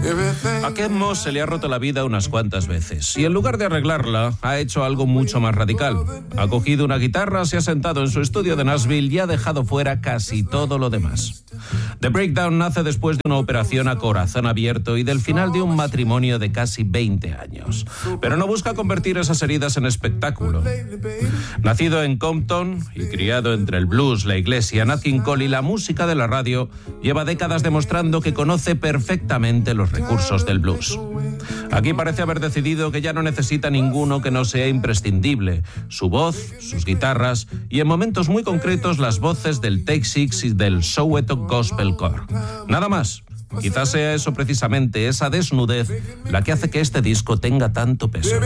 A Kate Moss se le ha roto la vida unas cuantas veces y en lugar de arreglarla ha hecho algo mucho más radical. Ha cogido una guitarra, se ha sentado en su estudio de Nashville y ha dejado fuera casi todo lo demás. The Breakdown nace después de una operación a corazón abierto y del final de un matrimonio de casi 20 años. Pero no busca convertir esas heridas en espectáculo. Nacido en Compton y criado entre el blues, la iglesia, Nat King Cole y la música de la radio, lleva décadas demostrando que conoce perfectamente los recursos del blues. Aquí parece haber decidido que ya no necesita ninguno que no sea imprescindible. Su voz, sus guitarras y en momentos muy concretos las voces del Take Six y del Soweto Gospel Core. Nada más. Quizás sea eso precisamente, esa desnudez, la que hace que este disco tenga tanto peso.